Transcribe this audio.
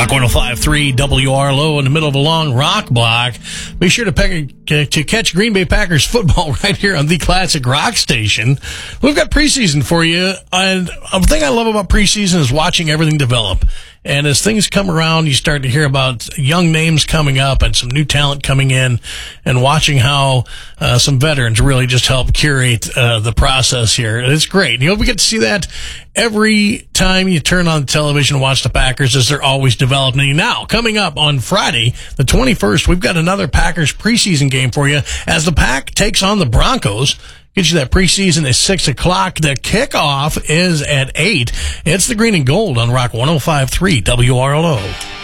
Rock 105.3 WRLO in the middle of a long rock block. Be sure to catch Green Bay Packers football right here on the Classic Rock Station. We've got preseason for you, and the thing I love about preseason is watching everything develop. And as things come around, you start to hear about young names coming up and some new talent coming in, and watching how some veterans really just help curate the process here. And it's great. We get to see that every time you turn on television and watch the Packers, as they're always developing. Now, coming up on Friday, the 21st, we've got another Packers preseason game for you as the Pack takes on the Broncos. Get you that preseason at 6 o'clock. The kickoff is at 8. It's the Green and Gold on Rock 105.3 WRLO.